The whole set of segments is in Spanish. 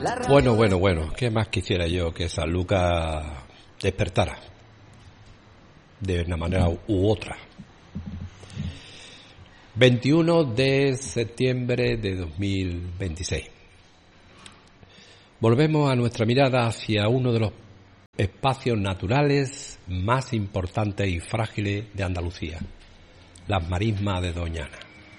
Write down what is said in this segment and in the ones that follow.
Bueno, ¿qué más quisiera yo que San Lucas despertara de una manera u otra? 21 de septiembre de 2026. Volvemos a nuestra mirada hacia uno de los espacios naturales más importantes y frágiles de Andalucía, las marismas de Doñana.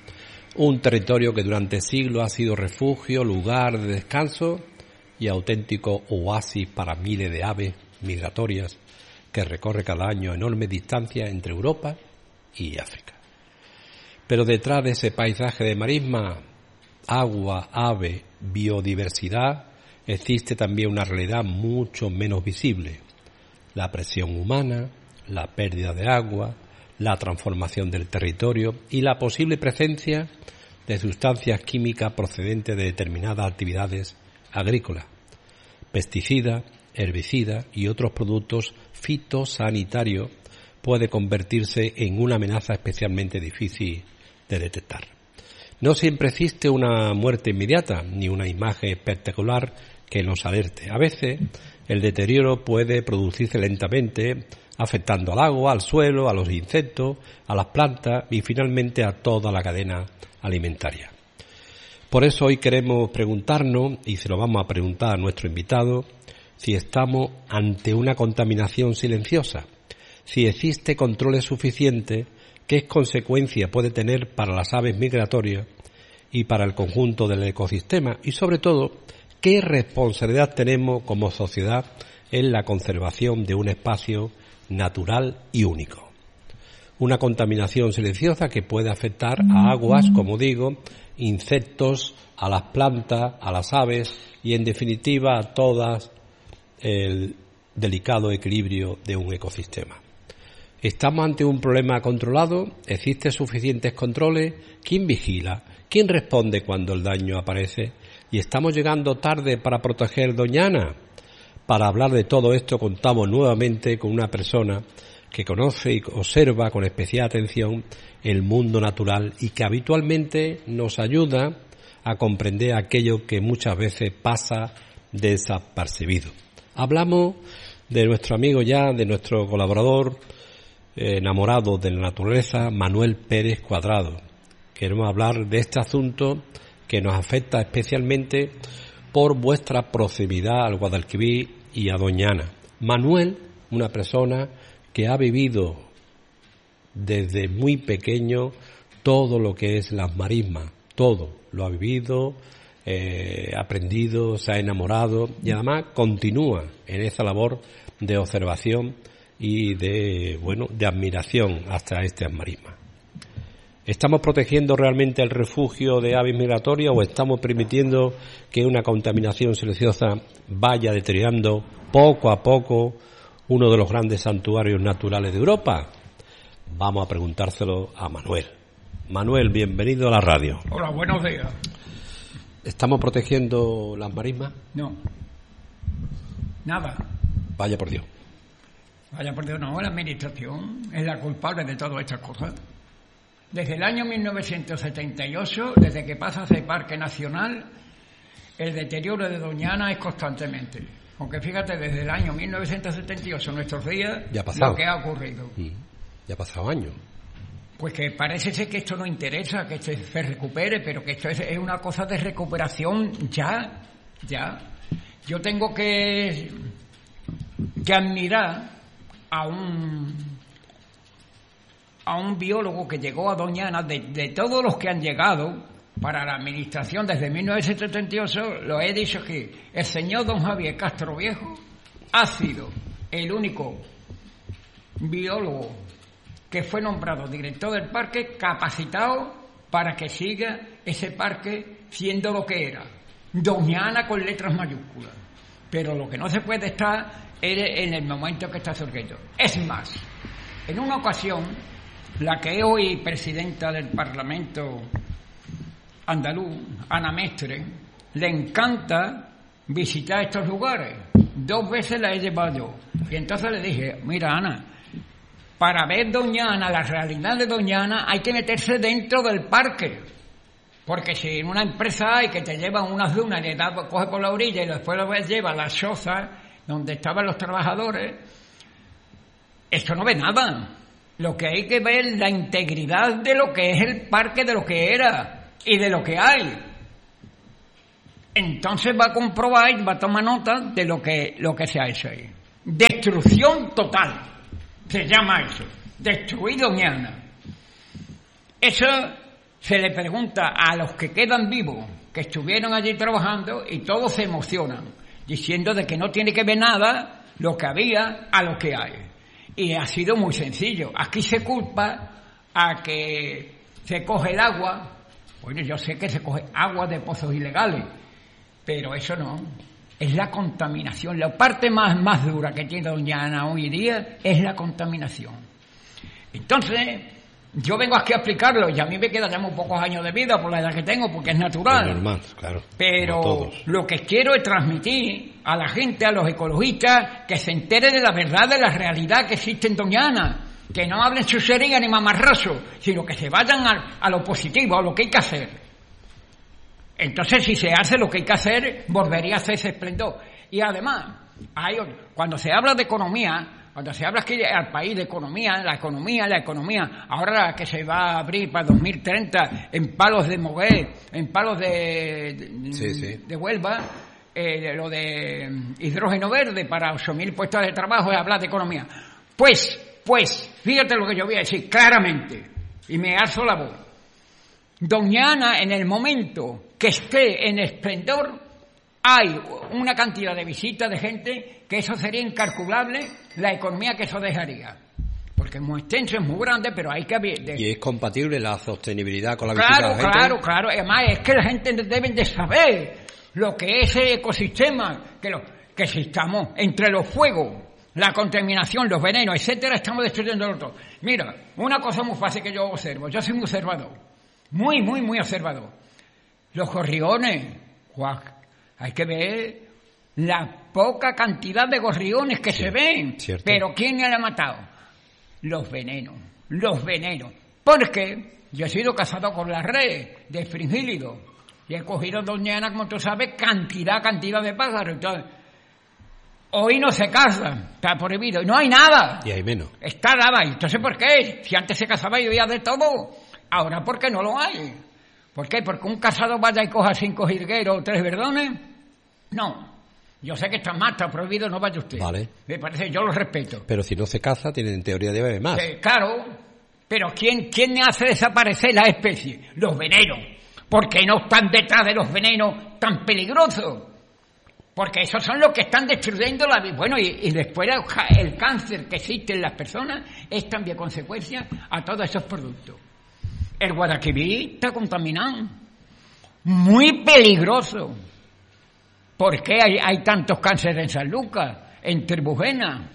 Un territorio que durante siglos ha sido refugio, lugar de descanso y auténtico oasis para miles de aves migratorias que recorre cada año enormes distancias entre Europa y África. Pero detrás de ese paisaje de marisma, agua, ave, biodiversidad, existe también una realidad mucho menos visible: la presión humana, la pérdida de agua, la transformación del territorio y la posible presencia de sustancias químicas procedentes de determinadas actividades agrícolas, pesticidas, herbicidas y otros productos fitosanitarios puede convertirse en una amenaza especialmente difícil de detectar. No siempre existe una muerte inmediata ni una imagen espectacular que nos alerte. A veces el deterioro puede producirse lentamente, afectando al agua, al suelo, a los insectos, a las plantas y finalmente a toda la cadena alimentaria. Por eso hoy queremos preguntarnos, y se lo vamos a preguntar a nuestro invitado, si estamos ante una contaminación silenciosa, si existe controles suficientes, qué consecuencia puede tener para las aves migratorias y para el conjunto del ecosistema y, sobre todo, qué responsabilidad tenemos como sociedad en la conservación de un espacio natural y único. Una contaminación silenciosa que puede afectar a aguas, como digo, insectos, a las plantas, a las aves y, en definitiva, a todas el delicado equilibrio de un ecosistema. ¿Estamos ante un problema controlado? ¿Existen suficientes controles? ¿Quién vigila? ¿Quién responde cuando el daño aparece? ¿Y estamos llegando tarde para proteger Doñana? Para hablar de todo esto contamos nuevamente con una persona que conoce y observa con especial atención el mundo natural y que habitualmente nos ayuda a comprender aquello que muchas veces pasa desapercibido. Hablamos de nuestro amigo ya, de nuestro colaborador enamorado de la naturaleza, Manuel Pérez Cuadrado. Queremos hablar de este asunto que nos afecta especialmente por vuestra proximidad al Guadalquivir y a Doñana. Manuel, una persona que ha vivido desde muy pequeño todo lo que es las marismas, todo lo ha vivido, ha aprendido, se ha enamorado y además continúa en esa labor de observación y de admiración hasta estas marismas. ¿Estamos protegiendo realmente el refugio de aves migratorias o estamos permitiendo que una contaminación silenciosa vaya deteriorando poco a poco uno de los grandes santuarios naturales de Europa? Vamos a preguntárselo a Manuel. Manuel, bienvenido a la radio. Hola, buenos días. ¿Estamos protegiendo las marismas? No. Nada. Vaya por Dios. Vaya por Dios, no. La administración es la culpable de todas estas cosas. Desde el año 1978, desde que pasa a ser parque nacional, el deterioro de Doñana es constantemente. Aunque fíjate, desde el año 1978, nuestros días, lo que ha ocurrido. Ya ha pasado años. Pues que parece ser que esto no interesa, que esto se recupere, pero que esto es una cosa de recuperación ya. Yo tengo que admirar a un biólogo que llegó a Doñana, de todos los que han llegado para la administración desde 1978, lo he dicho aquí, el señor don Javier Castro Viejo ha sido el único biólogo que fue nombrado director del parque capacitado para que siga ese parque siendo lo que era, Doñana con letras mayúsculas. Pero lo que no se puede estar es en el momento que está surgiendo. Es más, en una ocasión, la que es hoy presidenta del Parlamento andaluz, Ana Mestre, le encanta visitar estos lugares. 2 veces la he llevado yo. Y entonces le dije, mira Ana, para ver Doñana, la realidad de Doñana, hay que meterse dentro del parque. Porque si en una empresa hay que te llevan unas dunas y le coge por la orilla y después lo lleva a la choza donde estaban los trabajadores, esto no ve nada. Lo que hay que ver es la integridad de lo que es el parque, de lo que era y de lo que hay. Entonces va a comprobar y va a tomar nota de lo que se ha hecho ahí. Destrucción total, se llama eso. Destruir Doñana. Eso se le pregunta a los que quedan vivos, que estuvieron allí trabajando, y todos se emocionan, diciendo de que no tiene que ver nada lo que había a lo que hay. Y ha sido muy sencillo. Aquí se culpa a que se coge el agua. Bueno, yo sé que se coge agua de pozos ilegales, pero eso no. Es la contaminación. La parte más dura que tiene Doñana hoy día es la contaminación. Entonces, yo vengo aquí a explicarlo, y a mí me quedan ya muy pocos años de vida por la edad que tengo, porque es natural. Es normal, claro. Pero lo que quiero es transmitir a la gente, a los ecologistas, que se enteren de la verdad, de la realidad que existe en Doñana. Que no hablen chuchería ni mamarrazo, sino que se vayan a lo positivo, a lo que hay que hacer. Entonces, si se hace lo que hay que hacer, volvería a hacerse esplendor. Y además, cuando se habla de economía, cuando se habla aquí al país de economía, la economía, ahora que se va a abrir para 2030 en Palos de Moguer, en Palos de Huelva, lo de hidrógeno verde para 8.000 puestos de trabajo, es hablar de economía. Pues, fíjate lo que yo voy a decir claramente, y me alzo la voz. Doñana, en el momento que esté en esplendor, hay una cantidad de visitas de gente que eso sería incalculable, la economía que eso dejaría. Porque es muy extenso, es muy grande, pero hay que... ¿Y es compatible la sostenibilidad con la visita de la gente? Claro. Además, es que la gente debe de saber lo que es ese ecosistema, que si estamos entre los fuegos, la contaminación, los venenos, etcétera, estamos destruyendo todo. Mira, una cosa muy fácil que yo observo. Yo soy muy observador. Muy observador. Los gorriones, hay que ver la poca cantidad de gorriones que se ven. Cierto. Pero ¿quién le ha matado? Los venenos. Porque yo he sido casado con la red de fringílidos y he cogido Doñana, como tú sabes, cantidad de pájaros. Entonces, hoy no se caza, está prohibido, y no hay nada. Y hay menos. Está nada. Entonces, ¿por qué? Si antes se cazaba y había de todo, ahora ¿por qué no lo hay? ¿Por qué? ¿Porque un cazador vaya y coja 5 jilgueros o 3 verdones? No. Yo sé que está mal, está prohibido, no vaya usted. Vale. Me parece, yo lo respeto. Pero si no se caza, tienen en teoría debe haber más. Claro, pero ¿quién hace desaparecer la especie? Los venenos. ¿Por qué no están detrás de los venenos tan peligrosos? Porque esos son los que están destruyendo la vida. Bueno, y después el cáncer que existe en las personas es también consecuencia a todos esos productos. El Guadalquivir está contaminado. Muy peligroso. ¿Por qué hay tantos cánceres en San Lucas, en Tribujena?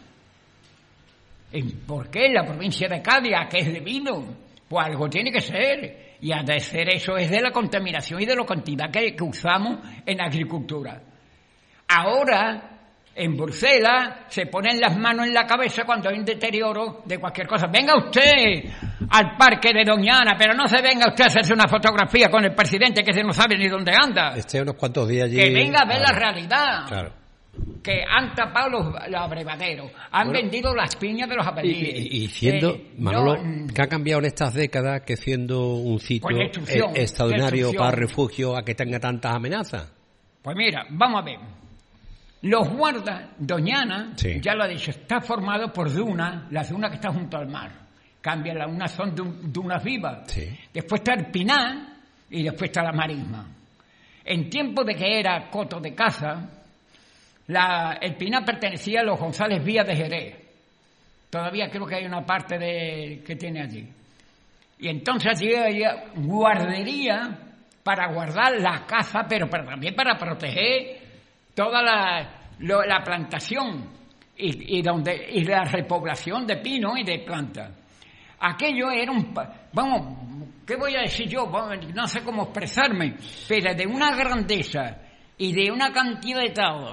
¿Por qué en la provincia de Cádiz, que es de vino? Pues algo tiene que ser. Y a de ser eso es de la contaminación y de la cantidad que usamos en agricultura. Ahora, en Bruselas, se ponen las manos en la cabeza cuando hay un deterioro de cualquier cosa. Venga usted al parque de Doñana, pero no se venga usted a hacerse una fotografía con el presidente que se no sabe ni dónde anda. Esté unos cuantos días allí. Que venga a ver la realidad. Claro. Que han tapado los abrevaderos, han vendido las piñas de los apellidos. Y siendo, Manolo, ¿qué ha cambiado en estas décadas que siendo un sitio extraordinario para refugio a que tenga tantas amenazas? Pues mira, vamos a ver. Los guardas, Doñana, ya lo ha dicho, está formado por dunas, las dunas que están junto al mar. Cambian, unas son dunas vivas. Sí. Después está el pinar y después está la marisma. En tiempo de que era coto de caza, el pinar pertenecía a los González Vías de Jerez. Todavía creo que hay una parte que tiene allí. Y entonces allí había guardería para guardar la caza, pero también para proteger toda la plantación y la repoblación de pino y de plantas. Aquello era ¿qué voy a decir yo? No sé cómo expresarme, pero de una grandeza y de una cantidad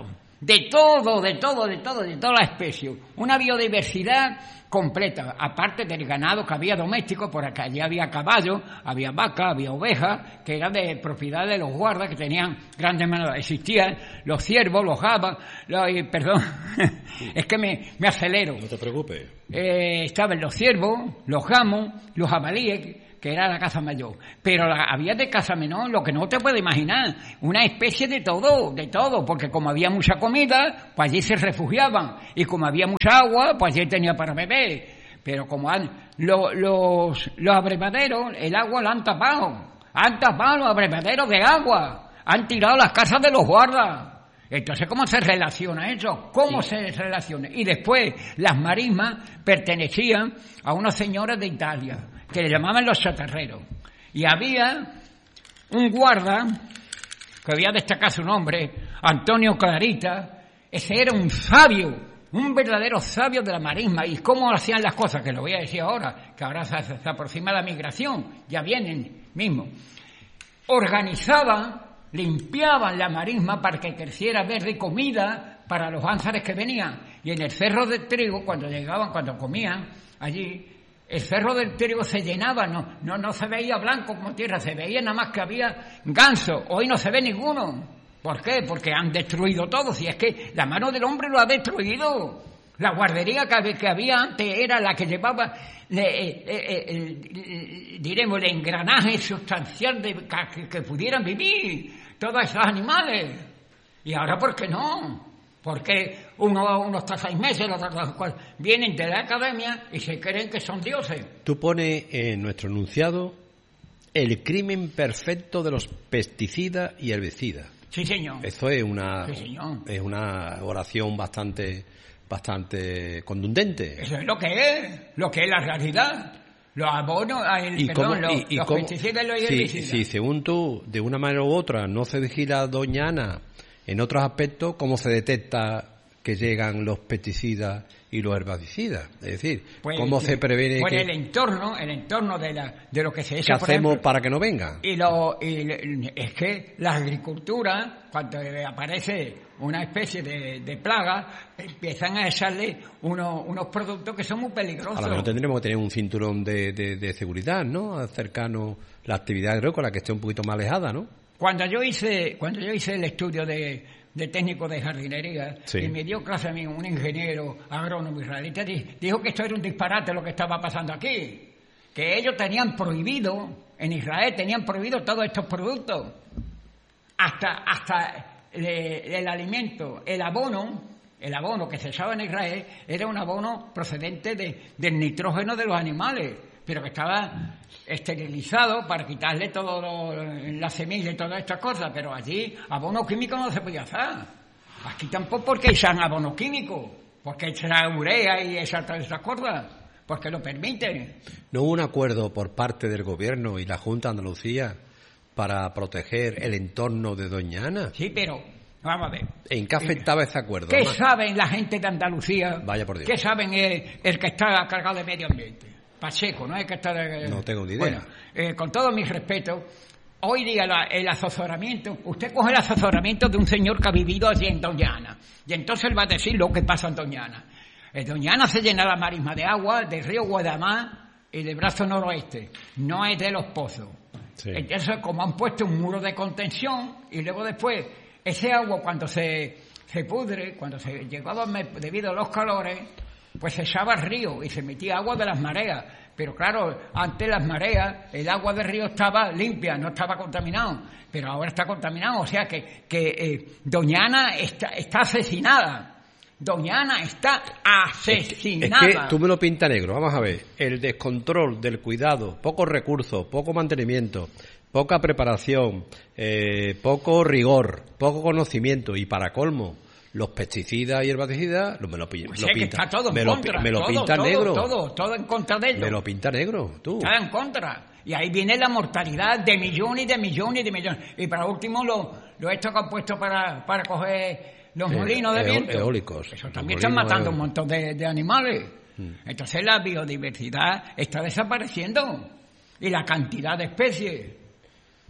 de toda la especie. Una biodiversidad completa, aparte del ganado que había doméstico, por acá allí había caballos, había vacas, había ovejas, que eran de propiedad de los guardas, que tenían grandes manadas. Existían los ciervos, los gabas, perdón, es que me acelero. No te preocupes. Estaban los ciervos, los gamos, los jabalíes, que era la caza mayor. Pero había de caza menor lo que no te puedes imaginar, una especie de todo, porque como había mucha comida, pues allí se refugiaban, y como había mucha agua, pues allí tenía para beber. Pero como los abrevaderos, el agua la han tapado los abrevaderos de agua, han tirado las casas de los guardas. Entonces, ¿cómo se relaciona eso? ¿Cómo se relaciona? Y después, las marismas pertenecían a unos señores de Italia, que le llamaban los chatarreros. Y había un guarda, que voy a destacar su nombre, Antonio Clarita. Ese era un sabio, un verdadero sabio de la marisma. ¿Y cómo hacían las cosas? Que lo voy a decir ahora, que ahora se aproxima la migración, ya vienen mismo. Organizaban, limpiaban la marisma para que creciera verde comida para los ánsares que venían. Y en el cerro de trigo, cuando llegaban, cuando comían allí, el cerro del trigo se llenaba, no se veía blanco como tierra, se veía nada más que había ganso. Hoy no se ve ninguno. ¿Por qué? Porque han destruido todo. Si es que la mano del hombre lo ha destruido. La guardería que había antes era la que llevaba, diremos, el engranaje sustancial de que pudieran vivir todos esos animales. Y ahora, ¿por qué no? Porque uno está 6 meses, los otros vienen de la academia y se creen que son dioses. Tú pones en nuestro enunciado el crimen perfecto de los pesticidas y herbicidas. Sí, señor. Eso es sí, es una oración bastante contundente. Eso es lo que es la realidad. Los abonos, los pesticidas y los herbicidas. Sí, según tú, de una manera u otra, no se vigila Doña Ana en otros aspectos, ¿cómo se detecta que llegan los pesticidas y los herbicidas? Es decir, ¿cómo se previene que el entorno de lo que se echa, ¿qué hacemos para que no vengan? Es que la agricultura, cuando aparece una especie de plaga, empiezan a echarle unos productos que son muy peligrosos. A lo mejor tendremos que tener un cinturón de seguridad, ¿no? Cercano la actividad agrícola, que esté un poquito más alejada, ¿no? Cuando yo hice el estudio de técnico de jardinería, sí, y me dio clase a mí un ingeniero agrónomo israelita, dijo que esto era un disparate lo que estaba pasando aquí, que ellos tenían prohibido, en Israel tenían prohibido todos estos productos, hasta el alimento, el abono que se usaba en Israel era un abono procedente del nitrógeno de los animales, pero que estaba esterilizado para quitarle todo la semilla y todas estas cosas, pero allí abono químico no se podía hacer. Aquí tampoco, porque echan abono químico, porque echan urea y echan todas estas cosas, porque lo permiten. ¿No hubo un acuerdo por parte del gobierno y la Junta de Andalucía para proteger el entorno de Doña Ana? Sí, pero vamos a ver. ¿En qué afectaba ese acuerdo? ¿Qué saben la gente de Andalucía? Vaya por Dios. ¿Qué saben el que está cargado de medio ambiente? Pacheco, ¿no? Es que está no tengo ni idea. Bueno, con todo mi respeto, hoy día el azozoramiento, usted coge el azozoramiento de un señor que ha vivido allí en Doña Ana, y entonces él va a decir lo que pasa en Doña Ana. Doña Ana se llena la marisma de agua del río Guadamar y del brazo noroeste, no es de los pozos. Sí. Entonces, como han puesto un muro de contención, y luego después, ese agua cuando se pudre, cuando se llegaba debido a los calores, pues se echaba al río y se metía agua de las mareas. Pero claro, antes las mareas, el agua del río estaba limpia, no estaba contaminado. Pero ahora está contaminado, o sea que Doña Ana está asesinada. Doña Ana está asesinada. Es que tú me lo pintas negro. Vamos a ver, el descontrol del cuidado, pocos recursos, poco mantenimiento, poca preparación, poco rigor, poco conocimiento y para colmo, los pesticidas y herbicidas me lo pintan. Está todo en contra. Me lo pinta negro. Todo en contra de ellos. Me lo pinta negro, tú. Está en contra. Y ahí viene la mortalidad de millones y de millones y de millones. Y para último, lo estos que han puesto para coger los molinos de viento. Eólicos. Eso también están matando un montón de animales. Entonces la biodiversidad está desapareciendo. Y la cantidad de especies.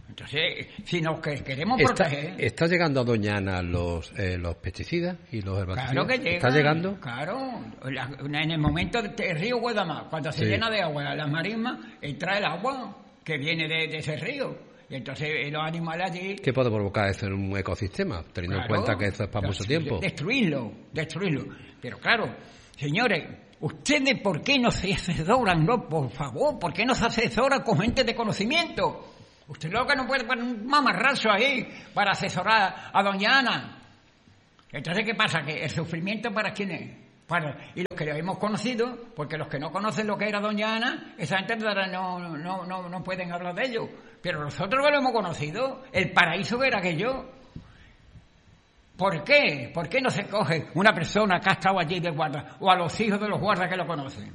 Entonces, si nos queremos proteger... ¿Está llegando a Doñana los pesticidas y los herbicidas? Claro que llega. ¿Está llegando? Claro. En el momento del río Guadamar, cuando se llena de agua las marismas, entra el agua que viene de ese río. Y entonces los animales allí... ¿Qué puede provocar eso en un ecosistema? Teniendo en cuenta que eso es para mucho tiempo. Destruirlo. Pero claro, señores, ¿ustedes por qué no se asesoran? No, por favor, ¿por qué no se asesoran con gente de conocimiento? Usted lo que no puede poner un mamarrazo ahí para asesorar a doña Ana. Entonces, ¿qué pasa? Que el sufrimiento ¿para quién es? Y los que lo hemos conocido, porque los que no conocen lo que era doña Ana, esa gente no pueden hablar de ello. Pero nosotros que lo hemos conocido, el paraíso que era aquello. ¿Por qué? ¿Por qué no se coge una persona que ha estado allí de guarda o a los hijos de los guardas que lo conocen?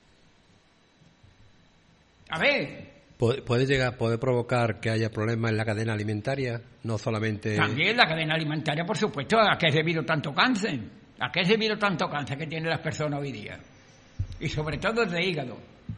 A ver... ¿Puede provocar que haya problemas en la cadena alimentaria? No solamente... También la cadena alimentaria, por supuesto. ¿A qué es debido tanto cáncer? ¿A qué es debido tanto cáncer que tienen las personas hoy día? Y sobre todo el de hígado.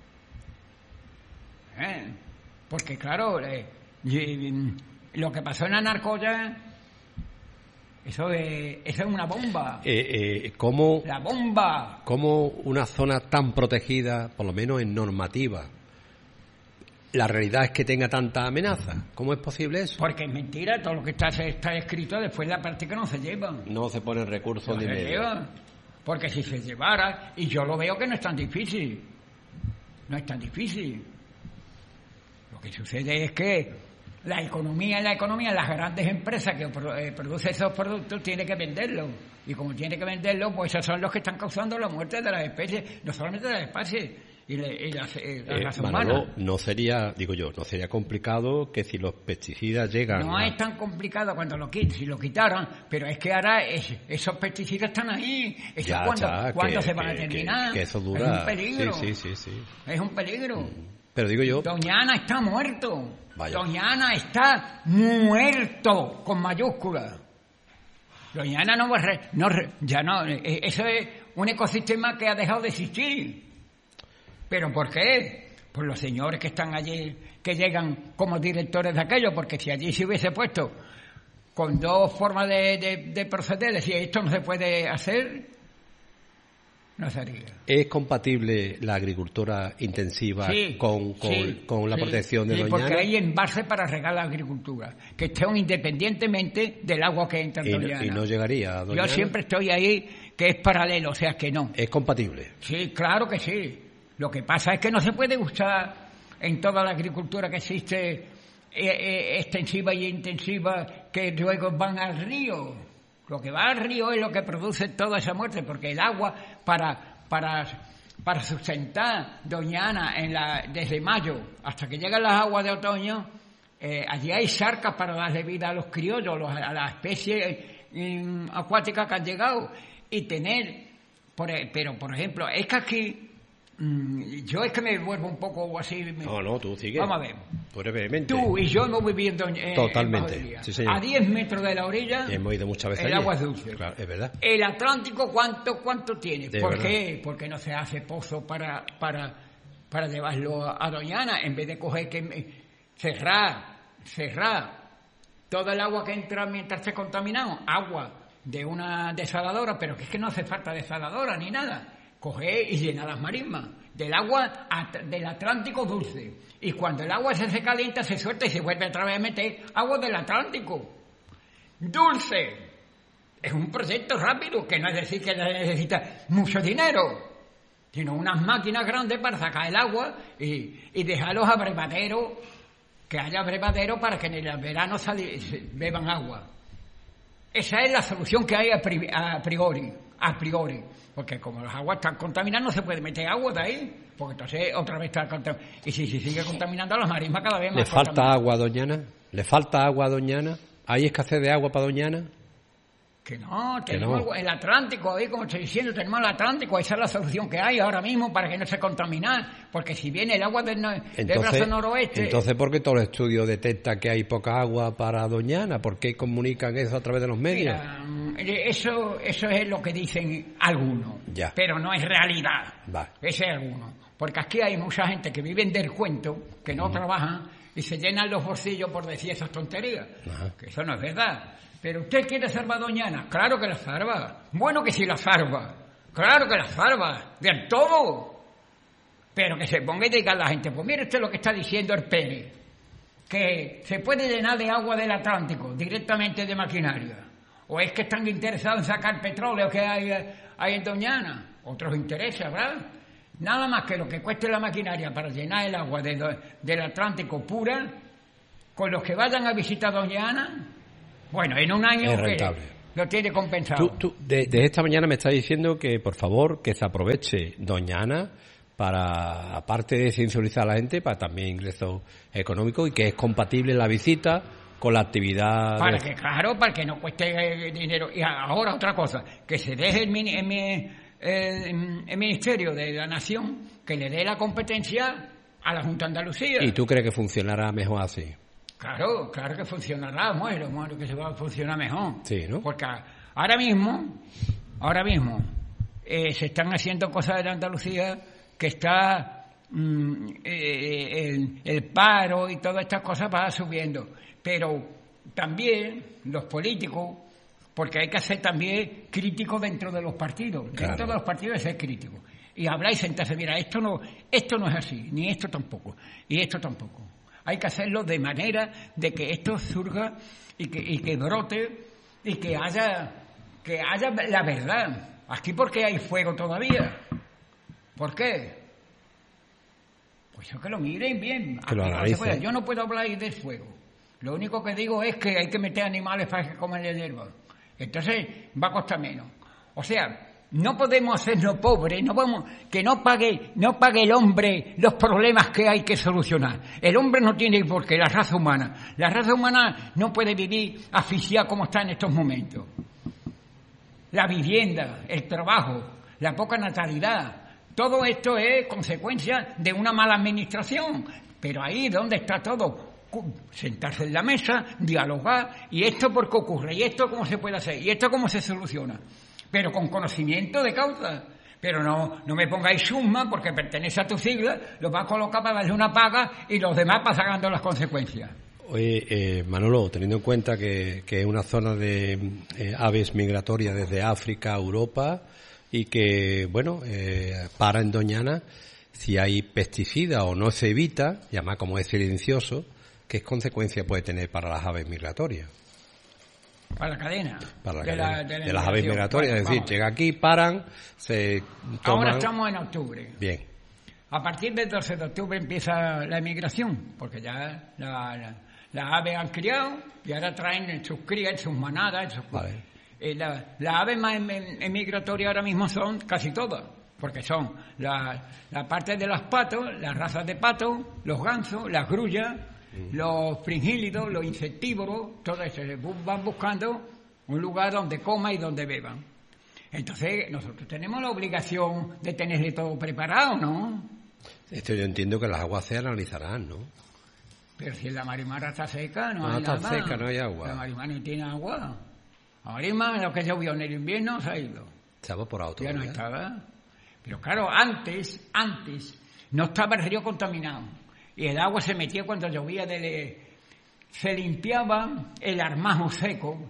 Porque claro, lo que pasó en Anarcoya, eso es una bomba. ¿Cómo, la bomba. ¿Cómo una zona tan protegida, por lo menos en normativa, la realidad es que tenga tanta amenaza? ¿Cómo es posible eso? Porque es mentira, todo lo que está escrito, después la práctica no se lleva. No se ponen recursos ni medio. Porque si se llevara, y yo lo veo que no es tan difícil. No es tan difícil. Lo que sucede es que la economía, las grandes empresas que producen esos productos tienen que venderlos. Y como tienen que venderlos, pues esos son los que están causando la muerte de las especies, no solamente de las especies, y las razas humanas. No sería complicado que si los pesticidas llegan... No es tan complicado cuando si lo quitaran, pero es que ahora esos pesticidas están ahí. Eso ¿cuándo se van a terminar? Que eso dura... Es un peligro. Sí. Es un peligro. Pero digo yo... Doña Ana está muerto. Vaya. Doña Ana está muerto, con mayúsculas. Doña Ana eso es un ecosistema que ha dejado de existir. ¿Pero por qué? Por los señores que están allí, que llegan como directores de aquello, porque si allí se hubiese puesto con dos formas de proceder, decir esto no se puede hacer, no sería. ¿Es compatible la agricultura intensiva con la protección de Doña Ana? Porque hay envases para regar la agricultura, que estén independientemente del agua que entra en Doña Ana. Y no llegaría a Doña Ana. Yo siempre estoy ahí, que es paralelo, o sea que no. ¿Es compatible? Sí, claro que sí. Lo que pasa es que no se puede usar en toda la agricultura que existe extensiva y intensiva, que luego van al río. Lo que va al río es lo que produce toda esa muerte, porque el agua para sustentar Doña Ana desde mayo hasta que llegan las aguas de otoño, allí hay charcas para darle vida a los criollos, a las especies acuáticas que han llegado, y tener... Pero, por ejemplo, es que aquí... yo es que me vuelvo un poco así... No, tú sigue. Vamos a ver. Brevemente. Tú y yo hemos vivido totalmente. Sí, señor. A 10 metros de la orilla... Y hemos ido muchas veces el allí. agua es dulce. Claro, es verdad. El Atlántico, ¿cuánto tiene? ¿Por verdad. qué? Porque no se hace pozo para llevarlo a Doña Ana, en vez de coger cerrar todo el agua que entra mientras esté contaminado, agua de una desaladora, pero que es que no hace falta desaladora ni nada. Coger y llenar las marismas del agua del Atlántico dulce. Y cuando el agua se calienta, se suelta y se vuelve otra vez a meter agua del Atlántico dulce. Es un proyecto rápido, que no es decir que necesita mucho dinero, sino unas máquinas grandes para sacar el agua y dejar los abrevaderos, que haya abrevaderos para que en el verano beban agua. Esa es la solución que hay a priori. Porque como las aguas están contaminadas, no se puede meter agua de ahí, porque entonces otra vez está contaminada. Y si sigue contaminando, las marismas cada vez más. ¿Le falta agua a Doña Ana? ¿Le falta agua a Doña Ana? ¿Hay escasez de agua para Doña Ana? Que no, tenemos el Atlántico, ahí como estoy diciendo, tenemos el Atlántico, esa es la solución que hay ahora mismo para que no se contamine, porque si viene el agua del brazo noroeste... Entonces, ¿por qué todo el estudio detecta que hay poca agua para Doña Ana? ¿Por qué comunican eso a través de los medios? Mira, eso es lo que dicen algunos, pero no es realidad, ese es alguno, porque aquí hay mucha gente que vive del cuento, que no trabajan, y se llenan los bolsillos por decir esas tonterías. Ajá. Que eso no es verdad. Pero usted quiere salvar a Doñana, claro que la salva. Bueno que sí la salva, claro que la salva, del todo. Pero que se ponga y diga a la gente, pues mire usted lo que está diciendo el Pérez, que se puede llenar de agua del Atlántico directamente de maquinaria. ¿O es que están interesados en sacar petróleo que hay en Doñana? Otros intereses, ¿verdad? Nada más que lo que cueste la maquinaria para llenar el agua del Atlántico pura, con los que vayan a visitar Doñana, bueno, en un año es rentable. Lo tiene compensado. Tú de esta mañana me estás diciendo que, por favor, que se aproveche Doñana para, aparte de sensibilizar a la gente, para también ingresos económicos, y que es compatible la visita con la actividad... Para que no cueste dinero. Y ahora otra cosa, que se deje el Ministerio de la Nación, que le dé la competencia a la Junta de Andalucía. ¿Y tú crees que funcionará mejor así? Claro que funcionará, bueno, que se va a funcionar mejor. Sí, ¿no? Porque ahora mismo, se están haciendo cosas en Andalucía que está el paro y todas estas cosas va subiendo. Pero también los políticos, porque hay que ser también críticos dentro de los partidos. Claro. Dentro de los partidos hay que ser críticos. Y hablar y sentarse, mira, esto no es así, ni esto tampoco, y esto tampoco. Hay que hacerlo de manera de que esto surja y que brote y que haya la verdad. Aquí, ¿por qué hay fuego todavía? ¿Por qué? Pues yo que lo miren bien. Que lo analicen. Yo no puedo hablar del fuego. Lo único que digo es que hay que meter animales para que coman la hierba. Entonces va a costar menos. O sea, no podemos hacernos pobres, que no pague el hombre los problemas que hay que solucionar. El hombre no tiene por qué, la raza humana no puede vivir asfixiada como está en estos momentos. La vivienda, el trabajo, la poca natalidad, todo esto es consecuencia de una mala administración. Pero ahí donde está todo, sentarse en la mesa, dialogar, y esto por qué ocurre, y esto cómo se puede hacer, y esto cómo se soluciona. Pero con conocimiento de causa. Pero no me pongáis summa porque pertenece a tu sigla, lo vas a colocar para darle una paga y los demás pasando las consecuencias. Oye, Manolo, teniendo en cuenta que es una zona de aves migratorias desde África a Europa y que, bueno, para en Doñana, si hay pesticidas o no se evita, y además como es silencioso, ¿qué consecuencia puede tener para las aves migratorias? Para la cadena. De las aves migratorias, es decir, llega aquí, paran, se toman... Ahora estamos en octubre. Bien. A partir del 12 de octubre empieza la emigración, porque ya las aves han criado y ahora traen sus crías, sus manadas. Vale. Las aves más emigratorias ahora mismo son casi todas, porque son la parte de los patos, las razas de patos, los gansos, las grullas, los fringílidos, los insectívoros, todo eso. Van buscando un lugar donde coman y donde beban. Entonces, nosotros tenemos la obligación de tenerle todo preparado, ¿no? Esto yo entiendo que las aguas se analizarán, ¿no? Pero si la marimara está seca, no hay está nada. seca, no hay agua. La marimara no tiene agua. La marimara, lo que llovió en el invierno, se ha ido. Se ha evaporado todo. Ya no estaba. Pero claro, antes no estaba el río contaminado. Y el agua se metía cuando llovía, se limpiaba el armajo seco,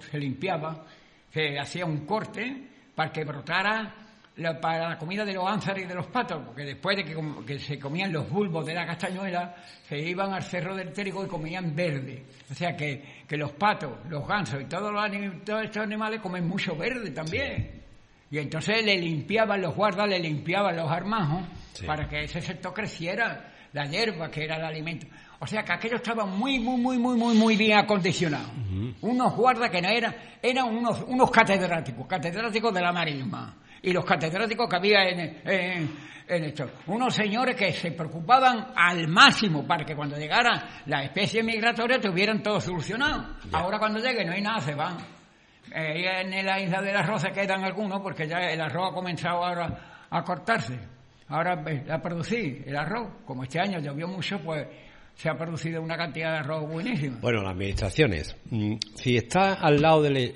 se hacía un corte para que brotara para la comida de los ánsares y de los patos, porque después de que se comían los bulbos de la castañuela, se iban al Cerro del Térigo y comían verde. O sea que los patos, los gansos y todos estos animales comen mucho verde también. Sí. Y entonces le limpiaban los guardas, le limpiaban los armajos, sí, para que ese sector creciera, la hierba, que era el alimento. O sea que aquello estaba muy bien acondicionado. Uh-huh. Unos guardas que no eran unos catedráticos de la marisma. Y los catedráticos que había en esto. Unos señores que se preocupaban al máximo para que cuando llegara la especie migratoria tuvieran todo solucionado. Yeah. Ahora cuando llegue no hay nada, se van. En la isla del arroz se quedan algunos porque ya el arroz ha comenzado ahora a cortarse. Ahora a producir el arroz. Como este año llovió mucho, pues se ha producido una cantidad de arroz buenísima. Bueno, las administraciones, si está al lado del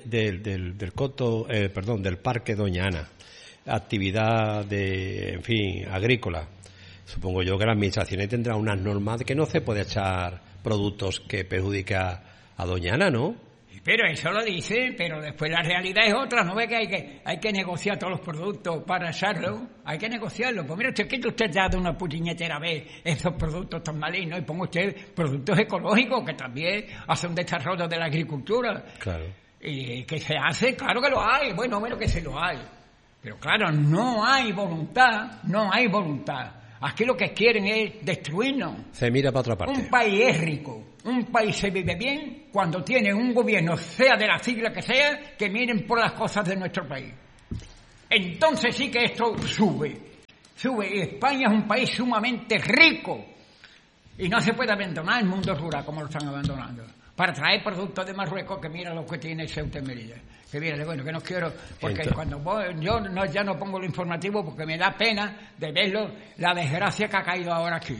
Parque Doñana, actividad agrícola, supongo yo que las administraciones tendrán unas normas de que no se puede echar productos que perjudica a doña Ana, ¿no? Pero eso lo dice, pero después la realidad es otra. ¿No ve que hay que negociar todos los productos para hacerlo? Hay que negociarlo. Pues mira, quita usted ya de una puñetera vez esos productos tan malignos y ponga usted productos ecológicos que también hacen un desarrollo de la agricultura. Claro. Y que se hace, claro que lo hay. Bueno, que sí lo hay. Pero claro, no hay voluntad. Aquí lo que quieren es destruirnos. Se mira para otra parte. Un país es rico, un país se vive bien cuando tiene un gobierno, sea de la sigla que sea, que miren por las cosas de nuestro país. Entonces sí que esto sube. Y España es un país sumamente rico. Y no se puede abandonar el mundo rural como lo están abandonando. Para traer productos de Marruecos, que mira lo que tiene Ceuta y Melilla. Que mira, bueno, que no quiero, porque cuando yo ya no pongo lo informativo porque me da pena de verlo, la desgracia que ha caído ahora aquí.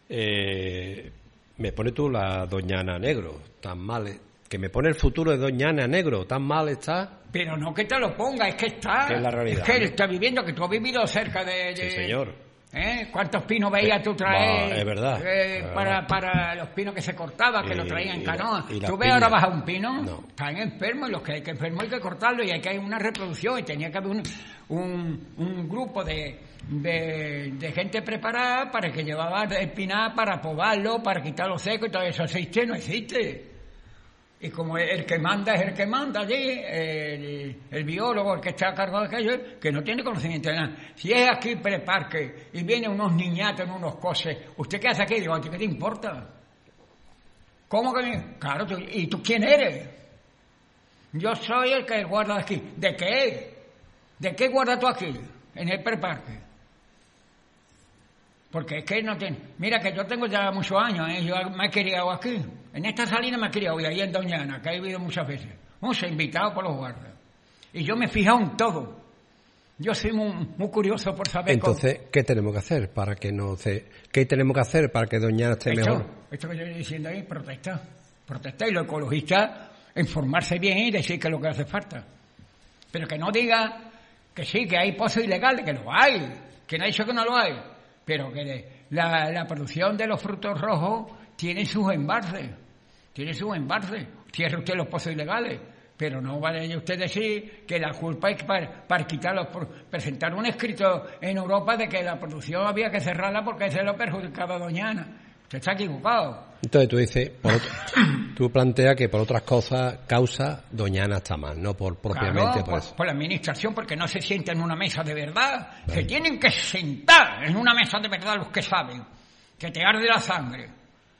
Me pone tú la doña Ana negro, tan mal, que me pone el futuro de doña Ana negro, tan mal está. Pero no que te lo ponga, es que está. Que es la realidad. Es que él está viviendo, que tú has vivido cerca de... Sí, señor. ¿Cuántos pinos veías tú traer? Es verdad. Para los pinos que se cortaban, que lo traían en canoa. ¿Tú ves piña. Ahora baja un pino? No. Están enfermos, y los que hay que enfermos hay que cortarlo y hay que haber una reproducción y tenía que haber un grupo de gente preparada para que llevaba el pinar para podarlo, para quitarlo seco y todo eso. ¿Existe? No existe. Y como el que manda es el que manda allí, el biólogo, el que está a cargo de aquello, que no tiene conocimiento de nada. Si es aquí preparque y vienen unos niñatos en unos coches, ¿usted qué hace aquí? Digo, ¿a ti qué te importa? ¿Cómo que? Claro, ¿y tú quién eres? Yo soy el que guarda aquí. ¿De qué? ¿De qué guardas tú aquí, en el preparque? Porque es que no tiene... Mira que yo tengo ya muchos años, yo me he criado aquí. En esta salina me he criado, y ahí en Doña Ana, que he vivido muchas veces. Muchos invitados por los guardas. Y yo me he fijado en todo. Yo soy muy curioso por saber... Entonces, ¿qué tenemos que hacer para que no se... ¿Qué tenemos que hacer para que Doña Ana esté mejor? Esto que yo estoy diciendo ahí, protestar. Y los ecologistas, informarse bien y decir que es lo que hace falta. Pero que no diga que sí, que hay pozos ilegales, que lo hay. Que no ha dicho que no lo hay. Pero que la producción de los frutos rojos tiene sus embalses. Cierre usted los pozos ilegales. Pero no vale usted decir que la culpa es para quitarlos, por presentar un escrito en Europa de que la producción había que cerrarla porque se lo perjudicaba a Doña Ana. Usted está equivocado. Entonces tú dices, tú planteas que por otras causas Doña Ana está mal, no propiamente por eso. Por la administración, porque no se sienta en una mesa de verdad. Vale. Se tienen que sentar en una mesa de verdad los que saben, que te arde la sangre.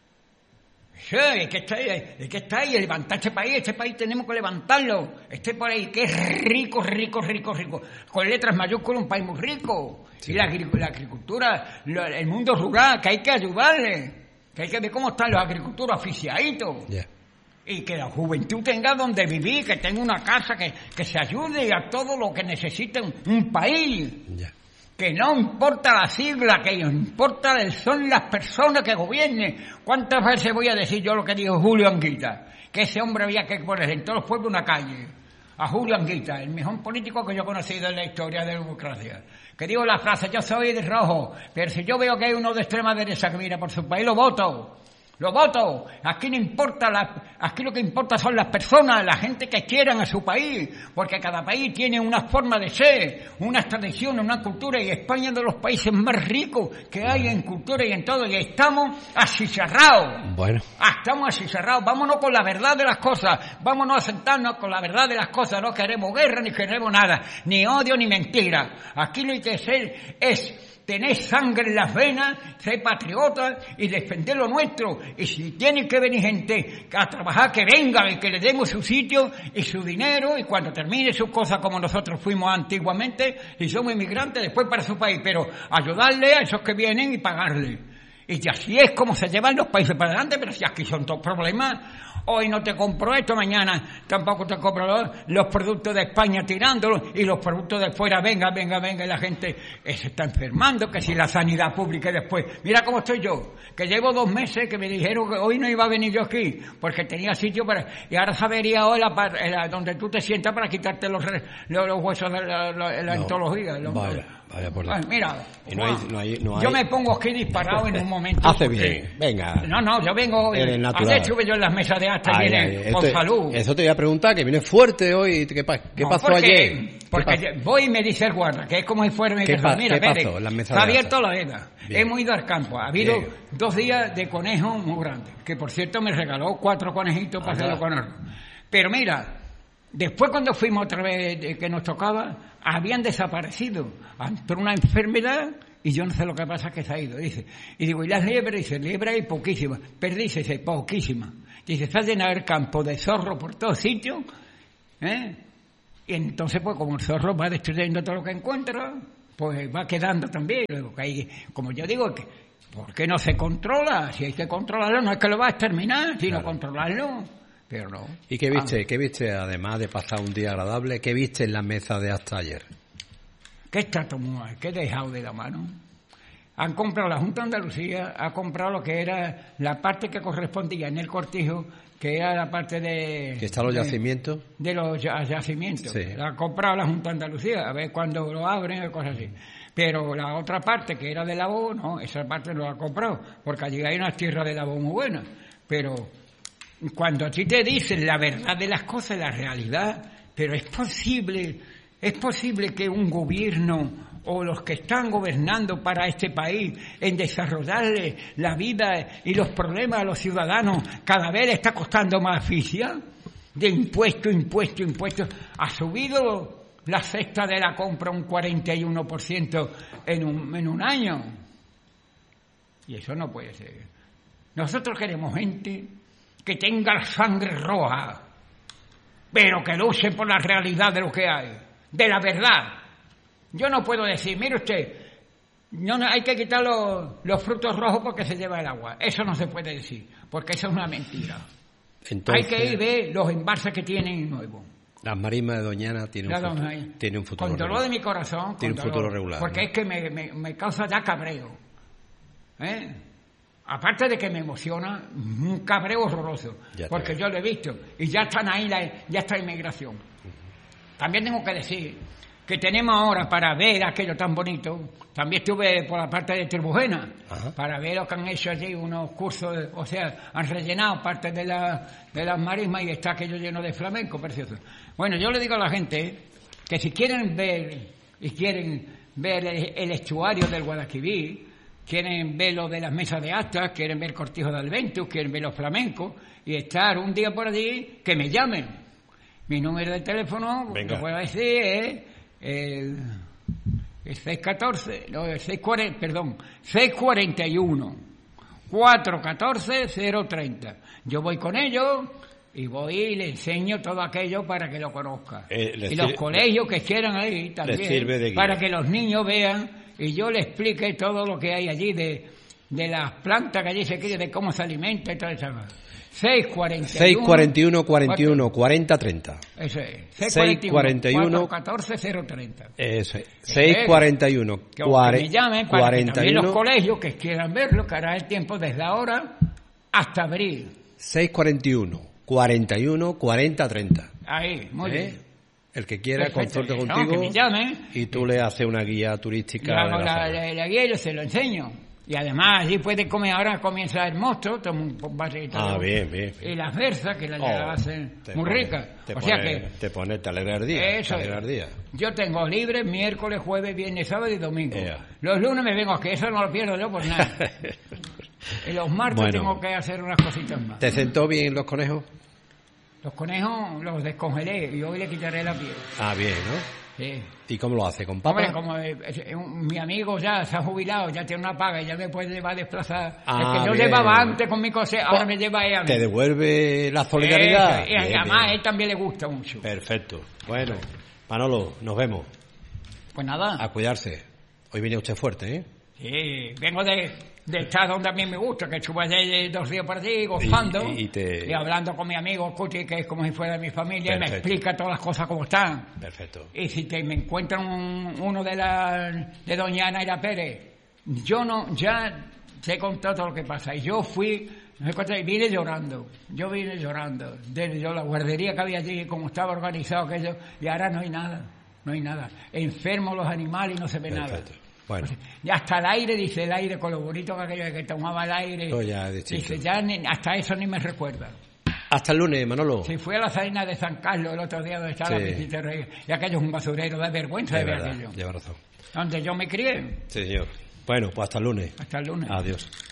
Sí, es que está ahí, levantar este país tenemos que levantarlo. Este país que es rico, con letras mayúsculas, un país muy rico. Sí. Y la agricultura, el mundo rural, que hay que ayudarle, que hay que ver cómo están los agricultores aficiaditos. Yeah. Y que la juventud tenga donde vivir, que tenga una casa, que se ayude a todo lo que necesita un país. Yeah. Que no importa la sigla, que importa son las personas que gobiernen. ¿Cuántas veces voy a decir yo lo que dijo Julio Anguita? Que ese hombre había que poner en todos los pueblos una calle. A Julio Anguita, el mejor político que yo he conocido en la historia de la democracia. Que digo la frase, yo soy de rojo, pero si yo veo que hay uno de extrema derecha que mira por su país, lo voto. Aquí no importa, aquí lo que importa son las personas, la gente que quieran a su país, porque cada país tiene una forma de ser, unas tradiciones, una cultura, y España es de los países más ricos que hay en cultura y en todo, y estamos achicharrados. Bueno. Estamos achicharrados, vámonos con la verdad de las cosas, vámonos a sentarnos con la verdad de las cosas, no queremos guerra ni queremos nada, ni odio ni mentira. Aquí lo que hay que hacer es tener sangre en las venas, ser patriotas y defender lo nuestro. Y si tiene que venir gente a trabajar, que venga y que le demos su sitio y su dinero, y cuando termine sus cosas como nosotros fuimos antiguamente, y somos inmigrantes, después para su país, pero ayudarle a esos que vienen y pagarle. Y así es como se llevan los países para adelante, pero si aquí son todos problemas. Hoy no te compro esto, mañana tampoco te compro los productos de España tirándolos, y los productos de fuera, venga, y la gente se está enfermando, que si la sanidad pública, y después, mira cómo estoy yo, que llevo 2 meses que me dijeron que hoy no iba a venir yo aquí, porque tenía sitio y ahora sabería hoy donde tú te sientas para quitarte los huesos de la entología. Vaya por Dios. Mira, Y no hay... yo me pongo aquí disparado en un momento. Hace bien, venga. No, yo vengo... Ayer estuve yo en las mesas de acta y vine con salud. Eso te voy a preguntar, que vienes fuerte hoy. ¿Qué pasó ayer? Porque voy y me dice el guarda, que es como si fuera mi casa. Mira, ¿Qué pasó en las mesas está de abierto la veda. Hemos ido al campo. Ha habido 2 días de conejos muy grandes, que por cierto me regaló 4 conejitos para hacerlo con arroz. Pero mira... Después cuando fuimos otra vez que nos tocaba, habían desaparecido por una enfermedad y yo no sé lo que pasa, que se ha ido. Dice, y digo, ¿y las liebres? Dice, liebres hay poquísimas. Perdices hay poquísimas. Dice, está lleno de campo de zorro por todos sitios. Y entonces, pues como el zorro va destruyendo todo lo que encuentra, pues va quedando también. Como yo digo, ¿por qué no se controla? Si hay que controlarlo, no es que lo va a exterminar, sino controlarlo. Pero no. ¿Y qué viste? ¿Qué viste, además de pasar un día agradable? ¿Qué viste en la mesa de hasta ayer? ¿Qué está tomando? ¿Qué he dejado de la mano? Han comprado, la Junta de Andalucía ha comprado lo que era la parte que correspondía en el cortijo, que era la parte de... ¿Que están los yacimientos? De los yacimientos. Sí. La ha comprado la Junta de Andalucía, a ver cuándo lo abren o cosas así. Pero la otra parte, que era de Labó, no, esa parte no la ha comprado, porque allí hay unas tierras de Labó muy buenas. Pero... cuando a ti te dicen la verdad de las cosas, la realidad, pero es posible que un gobierno o los que están gobernando para este país en desarrollarle la vida y los problemas a los ciudadanos cada vez le está costando más asfixia de impuesto. Ha subido la cesta de la compra un 41% en un año. Y eso no puede ser. Nosotros queremos gente que tenga la sangre roja, pero que luche por la realidad de lo que hay, de la verdad. Yo no puedo decir, mire usted, no hay que quitar los frutos rojos porque se lleva el agua. Eso no se puede decir, porque eso es una mentira. Entonces, hay que ir a ver los embalses que tienen nuevos. Las marismas de Doñana tienen un futuro con dolor de mi corazón, tiene un futuro regular. Porque es que me causa ya cabreo. Aparte de que me emociona, un cabreo horroroso, porque yo lo he visto, y ya están ahí, ya está la inmigración. También tengo que decir que tenemos ahora para ver aquello tan bonito, también estuve por la parte de Tribujena, para ver lo que han hecho allí, unos cursos, o sea, han rellenado parte de las marismas y está aquello lleno de flamenco, precioso. Bueno, yo le digo a la gente que si quieren ver el estuario del Guadalquivir, quieren ver lo de las mesas de actas, quieren ver Cortijo de Alventus, quieren ver los flamencos y estar un día por allí, que me llamen. Mi número de teléfono, lo puedo decir, es el 641 414 030. Yo voy con ellos y voy y le enseño todo aquello para que lo conozca. Y los colegios que quieran ahí también, para que los niños vean y yo le explique todo lo que hay allí de las plantas que allí se crían, de cómo se alimenta y todo eso. 641 40 30. Eso es. 641 414 030. Eso es. 641 que me llamen para 41, que también los colegios que quieran verlo, que hará el tiempo desde ahora hasta abril. 641 41 40 30. Ahí, muy bien. El que quiera consulte contigo, que me llame, y tú le haces una guía turística. Yo hago la guía y se lo enseño. Y además allí puede comer, ahora comienza el monstruo, toma un vasito. Bien. Y las berzas, que la hacen muy ricas. Te pones a alegrar día. Eso yo tengo libre miércoles, jueves, viernes, sábado y domingo. Los lunes me vengo aquí, eso no lo pierdo yo por nada. Y los martes tengo que hacer unas cositas más. ¿Te sentó bien los conejos? Los conejos los descongelé y hoy le quitaré la piel. Bien, ¿no? Sí. ¿Y cómo lo hace? ¿Con papa? Hombre, como mi amigo ya se ha jubilado, ya tiene una paga y ya me puede llevar a desplazar. El que yo llevaba antes con mi cosa, ahora me lleva ella. ¿Te devuelve la solidaridad? Y además a él también le gusta mucho. Perfecto. Bueno, Manolo, nos vemos. Pues nada. A cuidarse. Hoy viene usted fuerte, ¿eh? Sí, vengo de estar donde a mí me gusta, que estuve ayer 2 días por allí gozando y hablando con mi amigo Cuti, que es como si fuera de mi familia. Perfecto. Y me explica todas las cosas como están. Perfecto. Y si me encuentran uno de Doñana y la Pérez, ya te he contado todo lo que pasa. Y yo vine llorando. De la guardería que había allí, como estaba organizado aquello, y ahora no hay nada. No hay nada. Enfermos los animales y no se ve Perfecto. nada. Bueno. Y hasta el aire, dice el aire, con lo bonito que aquello que tomaba el aire. Oh, ya, dice, ya hasta eso ni me recuerda. Hasta el lunes, Manolo. Si fui a la Salina de San Carlos el otro día donde estaba la visita rey, y aquello es un basurero, da vergüenza de ver aquello. Lleva razón. Donde yo me crié. Sí, señor. Bueno, pues hasta el lunes. Hasta el lunes. Adiós.